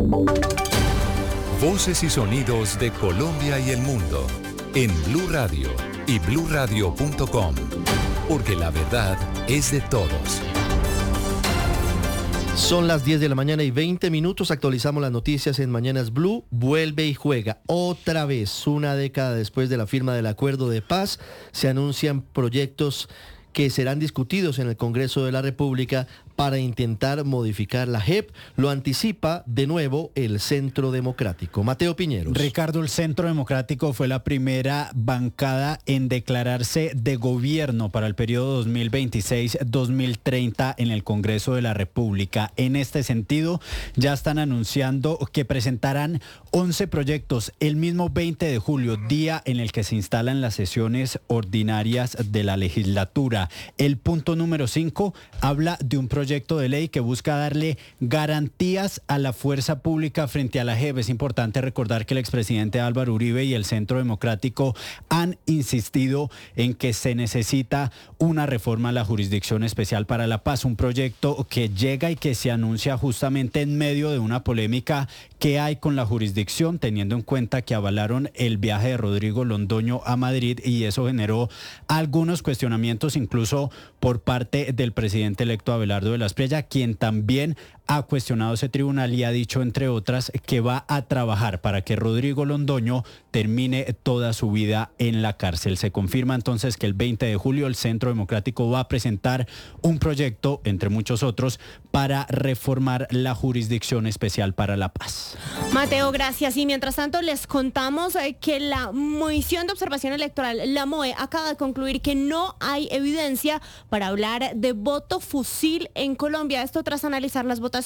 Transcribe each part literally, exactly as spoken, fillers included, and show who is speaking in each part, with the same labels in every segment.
Speaker 1: Voces y sonidos de Colombia y el mundo en Blue Radio y blue radio punto com, porque la verdad es de todos.
Speaker 2: Son las diez de la mañana y veinte minutos. Actualizamos las noticias en Mañanas Blue. Vuelve y juega otra vez. Una década después de la firma del acuerdo de paz, se anuncian proyectos que serán discutidos en el Congreso de la República para intentar modificar la J E P. Lo anticipa de nuevo el Centro Democrático. Mateo Piñeros.
Speaker 3: Ricardo, el Centro Democrático fue la primera bancada en declararse de gobierno para el periodo dos mil veintiséis a dos mil treinta en el Congreso de la República. En este sentido, ya están anunciando que presentarán once proyectos el mismo veinte de julio, día en el que se instalan las sesiones ordinarias de la legislatura. El punto número cinco habla de un proyecto de ley que busca darle garantías a la fuerza pública frente a la J E P. Es importante recordar que el expresidente Álvaro Uribe y el Centro Democrático han insistido en que se necesita una reforma a la Jurisdicción Especial para la Paz, un proyecto que llega y que se anuncia justamente en medio de una polémica que hay con la jurisdicción, teniendo en cuenta que avalaron el viaje de Rodrigo Londoño a Madrid, y eso generó algunos cuestionamientos incluso por parte del presidente electo Abelardo de la Espriella, quien también ha cuestionado ese tribunal y ha dicho, entre otras, que va a trabajar para que Rodrigo Londoño termine toda su vida en la cárcel. Se confirma entonces que el veinte de julio el Centro Democrático va a presentar un proyecto, entre muchos otros, para reformar la Jurisdicción Especial para la Paz.
Speaker 4: Mateo, gracias. Y mientras tanto les contamos que la Misión de Observación Electoral, la M O E, acaba de concluir que no hay evidencia para hablar de voto fusil en Colombia. Esto tras analizar las votaciones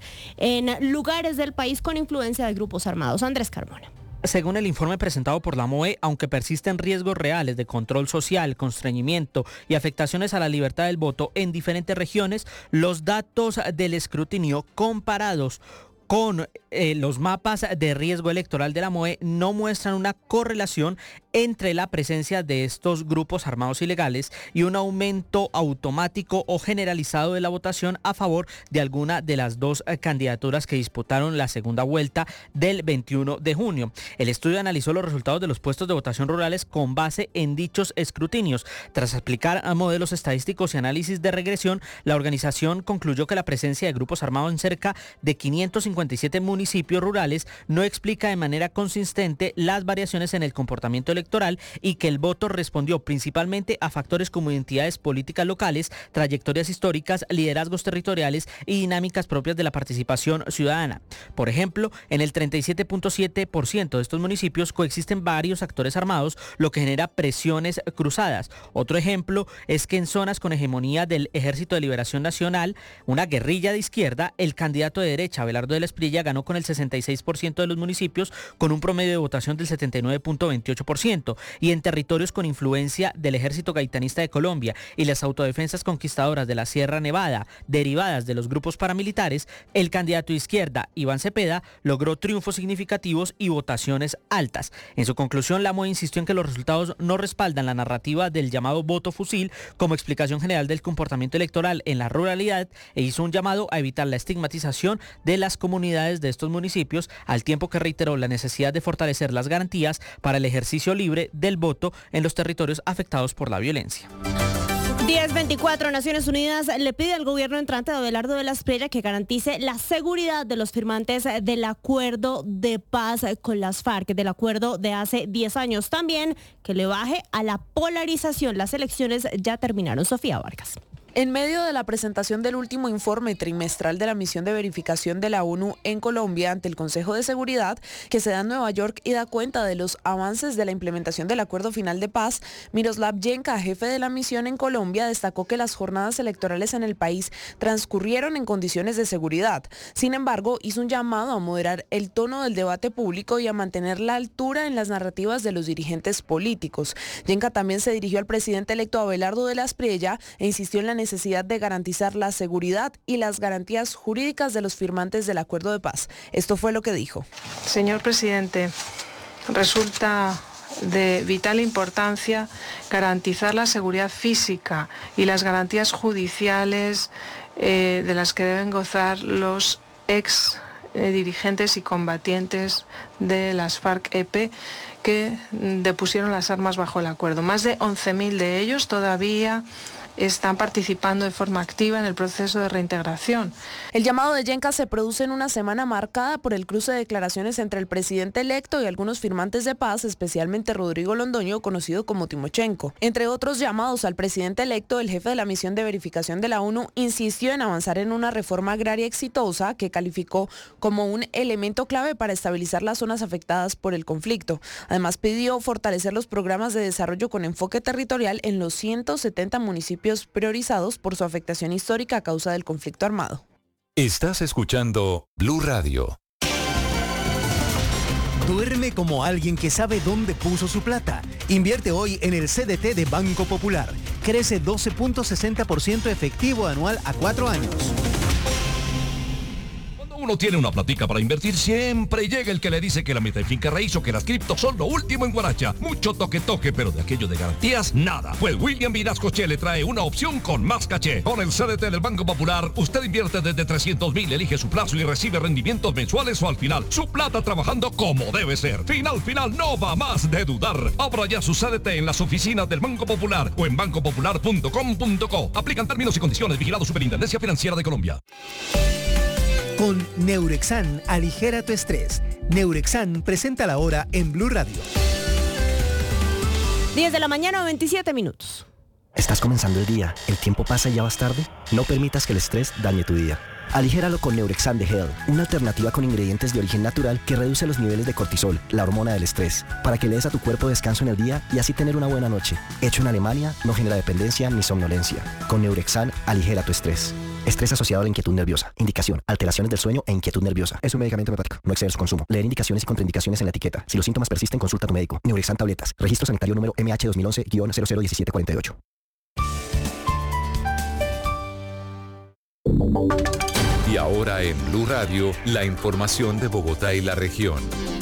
Speaker 4: en lugares del país con influencia de grupos armados. Andrés Carmona.
Speaker 5: Según el informe presentado por la M O E, aunque persisten riesgos reales de control social, constreñimiento y afectaciones a la libertad del voto en diferentes regiones, los datos del escrutinio comparados con eh, los mapas de riesgo electoral de la M O E no muestran una correlación entre la presencia de estos grupos armados ilegales y un aumento automático o generalizado de la votación a favor de alguna de las dos candidaturas que disputaron la segunda vuelta del veintiuno de junio. El estudio analizó los resultados de los puestos de votación rurales con base en dichos escrutinios. Tras aplicar a modelos estadísticos y análisis de regresión, la organización concluyó que la presencia de grupos armados en cerca de quinientos cincuenta y siete municipios rurales no explica de manera consistente las variaciones en el comportamiento electoral y que el voto respondió principalmente a factores como identidades políticas locales, trayectorias históricas, liderazgos territoriales y dinámicas propias de la participación ciudadana. Por ejemplo, en el treinta y siete punto siete por ciento de estos municipios coexisten varios actores armados, lo que genera presiones cruzadas. Otro ejemplo es que en zonas con hegemonía del Ejército de Liberación Nacional, una guerrilla de izquierda, el candidato de derecha, Abelardo de la Espriella, ganó con el sesenta y seis por ciento de los municipios con un promedio de votación del setenta y nueve punto veintiocho por ciento. Y en territorios con influencia del Ejército Gaitanista de Colombia y las autodefensas conquistadoras de la Sierra Nevada, derivadas de los grupos paramilitares, el candidato de izquierda, Iván Cepeda, logró triunfos significativos y votaciones altas. En su conclusión, la M O E insistió en que los resultados no respaldan la narrativa del llamado voto fusil como explicación general del comportamiento electoral en la ruralidad e hizo un llamado a evitar la estigmatización de las comunidades de estos municipios, al tiempo que reiteró la necesidad de fortalecer las garantías para el ejercicio libre del voto en los territorios afectados por la violencia.
Speaker 4: diez veinticuatro, Naciones Unidas le pide al gobierno entrante de Abelardo de la Espriella que garantice la seguridad de los firmantes del acuerdo de paz con las FARC, del acuerdo de hace diez años. También que le baje a la polarización. Las elecciones ya terminaron. Sofía Vargas.
Speaker 6: En medio de la presentación del último informe trimestral de la misión de verificación de la ONU en Colombia ante el Consejo de Seguridad, que se da en Nueva York y da cuenta de los avances de la implementación del Acuerdo Final de Paz, Miroslav Yenka, jefe de la misión en Colombia, destacó que las jornadas electorales en el país transcurrieron en condiciones de seguridad. Sin embargo, hizo un llamado a moderar el tono del debate público y a mantener la altura en las narrativas de los dirigentes políticos. Yenka también se dirigió al presidente electo Abelardo de la Espriella e insistió en la necesidad de garantizar la seguridad y las garantías jurídicas de los firmantes del acuerdo de paz. Esto fue lo que dijo.
Speaker 7: Señor presidente, resulta de vital importancia garantizar la seguridad física y las garantías judiciales eh, de las que deben gozar los ex eh, dirigentes y combatientes de las FARC-E P que depusieron las armas bajo el acuerdo. Más de once mil de ellos todavía están participando de forma activa en el proceso de reintegración.
Speaker 6: El llamado de Yenca se produce en una semana marcada por el cruce de declaraciones entre el presidente electo y algunos firmantes de paz, especialmente Rodrigo Londoño, conocido como Timochenko. Entre otros llamados al presidente electo, el jefe de la misión de verificación de la ONU insistió en avanzar en una reforma agraria exitosa que calificó como un elemento clave para estabilizar las zonas afectadas por el conflicto. Además, pidió fortalecer los programas de desarrollo con enfoque territorial en los ciento setenta municipios priorizados por su afectación histórica a causa del conflicto armado.
Speaker 1: Estás escuchando Blue Radio.
Speaker 8: Duerme como alguien que sabe dónde puso su plata. Invierte hoy en el C D T de Banco Popular. Crece doce punto sesenta por ciento efectivo anual a cuatro años.
Speaker 9: Uno tiene una platica para invertir, siempre llega el que le dice que la meta en finca raíz o que las criptos son lo último en Guaracha. Mucho toque toque, pero de aquello de garantías, nada. Pues William Vinascoche le trae una opción con más caché. Con el C D T del Banco Popular, usted invierte desde trescientos mil, elige su plazo y recibe rendimientos mensuales o al final. Su plata trabajando como debe ser. Final, final, no va más de dudar. Abra ya su C D T en las oficinas del Banco Popular o en banco popular punto com punto co. Aplican términos y condiciones. Vigilado Superintendencia Financiera de Colombia.
Speaker 8: Con Neurexan, aligera tu estrés. Neurexan presenta la hora en Blue Radio.
Speaker 4: diez de la mañana, veintisiete minutos.
Speaker 10: ¿Estás comenzando el día? ¿El tiempo pasa y ya vas tarde? No permitas que el estrés dañe tu día. Aligéralo con Neurexan de Hell, una alternativa con ingredientes de origen natural que reduce los niveles de cortisol, la hormona del estrés, para que le des a tu cuerpo descanso en el día y así tener una buena noche. Hecho en Alemania, no genera dependencia ni somnolencia. Con Neurexan, aligera tu estrés. Estrés asociado a la inquietud nerviosa. Indicación: alteraciones del sueño e inquietud nerviosa. Es un medicamento hepático. No exceder su consumo. Leer indicaciones y contraindicaciones en la etiqueta. Si los síntomas persisten, consulta a tu médico. Neurexan tabletas. Registro sanitario número M H dos mil once guion cero cero uno siete cuatro ocho.
Speaker 1: Y ahora en Blue Radio, la información de Bogotá y la región.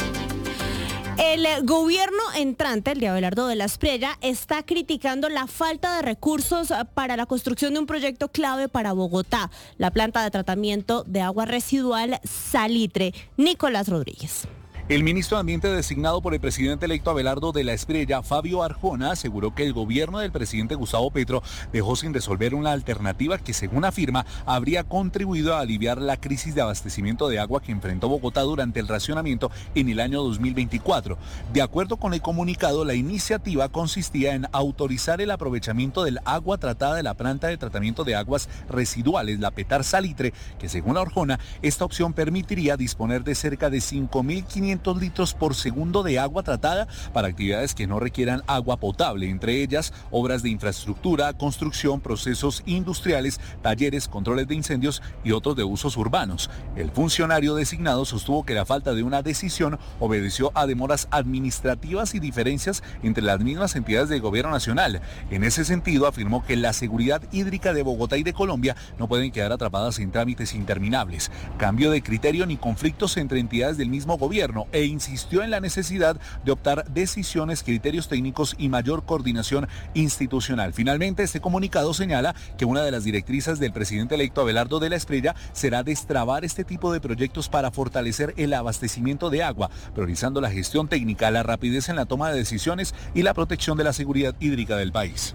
Speaker 4: El gobierno entrante, el de Abelardo de la Espriella, está criticando la falta de recursos para la construcción de un proyecto clave para Bogotá, la planta de tratamiento de agua residual Salitre. Nicolás Rodríguez.
Speaker 11: El ministro de Ambiente designado por el presidente electo Abelardo de la Espriella, Fabio Arjona, aseguró que el gobierno del presidente Gustavo Petro dejó sin resolver una alternativa que, según afirma, habría contribuido a aliviar la crisis de abastecimiento de agua que enfrentó Bogotá durante el racionamiento en el año dos mil veinticuatro. De acuerdo con el comunicado, la iniciativa consistía en autorizar el aprovechamiento del agua tratada de la planta de tratamiento de aguas residuales, la Petar Salitre, que según Arjona, esta opción permitiría disponer de cerca de cinco mil quinientos litros por segundo de agua tratada para actividades que no requieran agua potable, entre ellas obras de infraestructura, construcción, procesos industriales, talleres, controles de incendios y otros de usos urbanos. El funcionario designado sostuvo que la falta de una decisión obedeció a demoras administrativas y diferencias entre las mismas entidades del gobierno nacional. En ese sentido, afirmó que la seguridad hídrica de Bogotá y de Colombia no pueden quedar atrapadas en trámites interminables. Cambio de criterio ni conflictos entre entidades del mismo gobierno, e insistió en la necesidad de optar decisiones, criterios técnicos y mayor coordinación institucional. Finalmente, este comunicado señala que una de las directrices del presidente electo Abelardo de la Espriella será destrabar este tipo de proyectos para fortalecer el abastecimiento de agua, priorizando la gestión técnica, la rapidez en la toma de decisiones y la protección de la seguridad hídrica del país.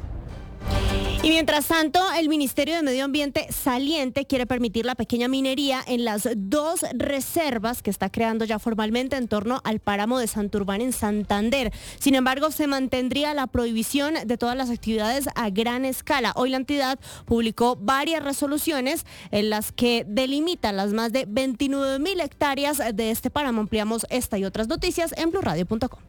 Speaker 4: Y mientras tanto, el Ministerio de Medio Ambiente saliente quiere permitir la pequeña minería en las dos reservas que está creando ya formalmente en torno al páramo de Santurbán en Santander. Sin embargo, se mantendría la prohibición de todas las actividades a gran escala. Hoy la entidad publicó varias resoluciones en las que delimita las más de veintinueve mil hectáreas de este páramo. Ampliamos esta y otras noticias en blue radio punto com.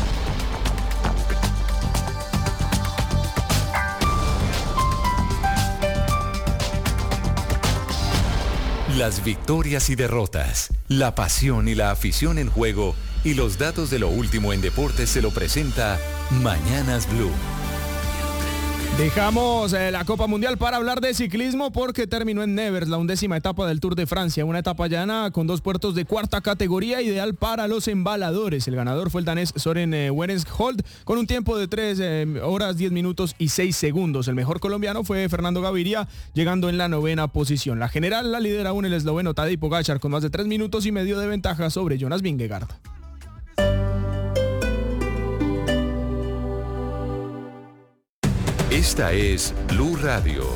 Speaker 1: Las victorias y derrotas, la pasión y la afición en juego y los datos de lo último en deportes se lo presenta Mañanas Blue.
Speaker 12: Dejamos eh, la Copa Mundial para hablar de ciclismo porque terminó en Nevers la undécima etapa del Tour de Francia, una etapa llana con dos puertos de cuarta categoría, ideal para los embaladores. El ganador fue el danés Søren eh, Weresholt con un tiempo de tres eh, horas diez minutos y seis segundos. El mejor colombiano fue Fernando Gaviria, llegando en la novena posición. La general la lidera aún el esloveno Tadej Pogačar con más de tres minutos y medio de ventaja sobre Jonas Vingegaard.
Speaker 1: Esta es Blue Radio.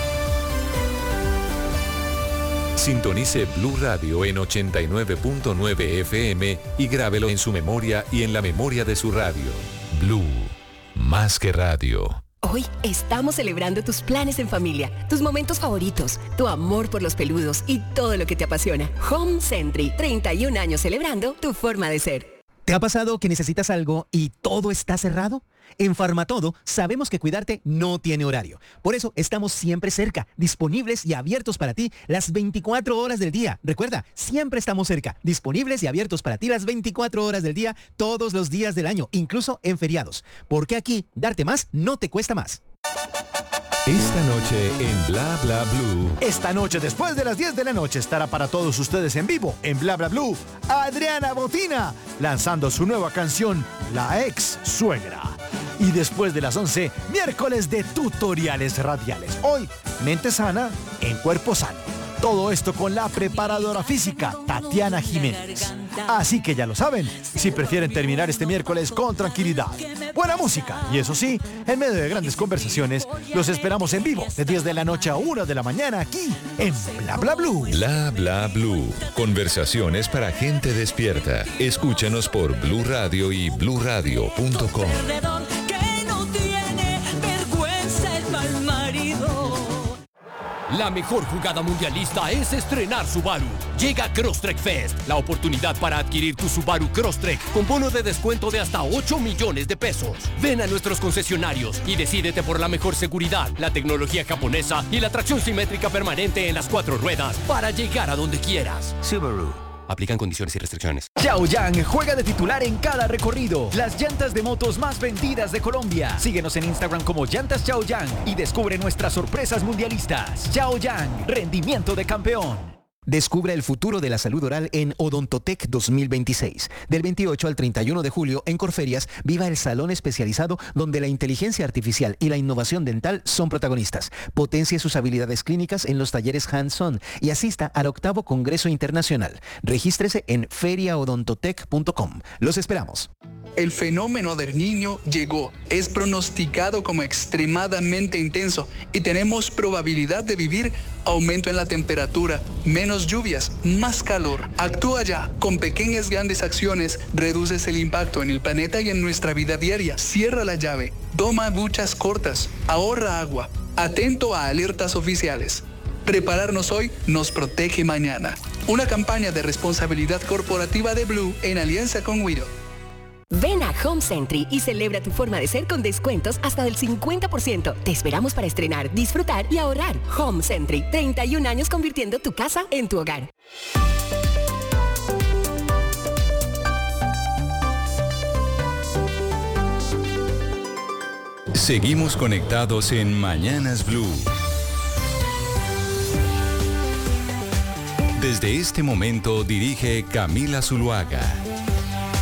Speaker 1: Sintonice Blue Radio en ochenta y nueve punto nueve F M y grábelo en su memoria y en la memoria de su radio. Blue, más que radio.
Speaker 13: Hoy estamos celebrando tus planes en familia, tus momentos favoritos, tu amor por los peludos y todo lo que te apasiona. Home Sentry, treinta y un años celebrando tu forma de ser.
Speaker 8: ¿Te ha pasado que necesitas algo y todo está cerrado? En Farmatodo sabemos que cuidarte no tiene horario. Por eso estamos siempre cerca, disponibles y abiertos para ti las veinticuatro horas del día. Recuerda, siempre estamos cerca, disponibles y abiertos para ti las veinticuatro horas del día, todos los días del año, incluso en feriados. Porque aquí, darte más no te cuesta más.
Speaker 1: Esta noche en Bla Bla Blue.
Speaker 14: Esta noche, después de las diez de la noche, estará para todos ustedes en vivo, en Bla Bla Blue, Adriana Botina, lanzando su nueva canción, La Ex Suegra. Y después de las once, miércoles de tutoriales radiales. Hoy, mente sana en cuerpo sano. Todo esto con la preparadora física, Tatiana Jiménez. Así que ya lo saben, si prefieren terminar este miércoles con tranquilidad, buena música y eso sí, en medio de grandes conversaciones, los esperamos en vivo de diez de la noche a una de la mañana aquí en Bla Bla Blue.
Speaker 1: Bla Bla Blue. Conversaciones para gente despierta. Escúchanos por Blue Radio y blue radio punto com.
Speaker 15: La mejor jugada mundialista es estrenar Subaru. Llega Crosstrek Fest, la oportunidad para adquirir tu Subaru Crosstrek con bono de descuento de hasta ocho millones de pesos. Ven a nuestros concesionarios y decídete por la mejor seguridad, la tecnología japonesa y la tracción simétrica permanente en las cuatro ruedas para llegar a donde quieras. Subaru. Aplican condiciones y restricciones.
Speaker 16: Chaoyang juega de titular en cada recorrido. Las llantas de motos más vendidas de Colombia. Síguenos en Instagram como Llantas Chaoyang y descubre nuestras sorpresas mundialistas. Chaoyang, rendimiento de campeón.
Speaker 8: Descubre el futuro de la salud oral en Odontotech dos mil veintiséis. Del veintiocho al treinta y uno de julio en Corferias, viva el salón especializado donde la inteligencia artificial y la innovación dental son protagonistas. Potencie sus habilidades clínicas en los talleres hands-on y asista al octavo Congreso Internacional. Regístrese en feria odontotech punto com. Los esperamos.
Speaker 17: El fenómeno del Niño llegó. Es pronosticado como extremadamente intenso y tenemos probabilidad de vivir aumento en la temperatura, menos lluvias, más calor. Actúa ya. Con pequeñas grandes acciones reduces el impacto en el planeta y en nuestra vida diaria. Cierra la llave. Toma duchas cortas. Ahorra agua. Atento a alertas oficiales. Prepararnos hoy nos protege mañana. Una campaña de responsabilidad corporativa de Blue en alianza con Wido.
Speaker 13: Ven a Home Sentry y celebra tu forma de ser con descuentos hasta del cincuenta por ciento. Te esperamos para estrenar, disfrutar y ahorrar. Home Sentry, treinta y un años convirtiendo tu casa en tu hogar.
Speaker 1: Seguimos conectados en Mañanas Blue. Desde este momento dirige Camila Zuluaga.